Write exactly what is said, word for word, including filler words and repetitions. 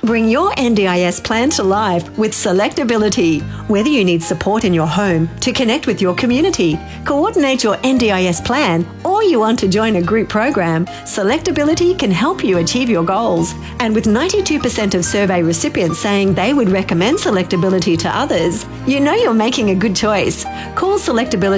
Bring your N D I S plan to life with Selectability. Whether you need support in your home, to connect with your community, coordinate your N D I S plan, or you want to join a group program, Selectability can help you achieve your goals. And with ninety-two percent of survey recipients saying they would recommend Selectability to others, you know you're making a good choice. Call Selectability